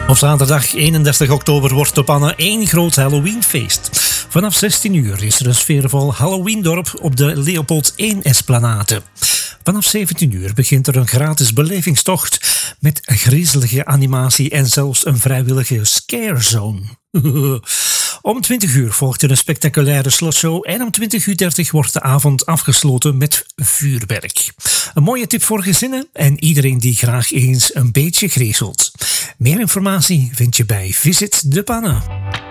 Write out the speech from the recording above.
Op zaterdag 31 oktober wordt op Panne één groot Halloweenfeest. Vanaf 16 uur is er een sfeervol Halloweendorp op de Leopold 1-esplanade. Vanaf 17 uur begint er een gratis belevingstocht met griezelige animatie en zelfs een vrijwillige scarezone. Om 20 uur volgt er een spectaculaire slotshow en om 20:30 wordt de avond afgesloten met vuurwerk. Een mooie tip voor gezinnen en iedereen die graag eens een beetje griezelt. Meer informatie vind je bij Visit de Panne.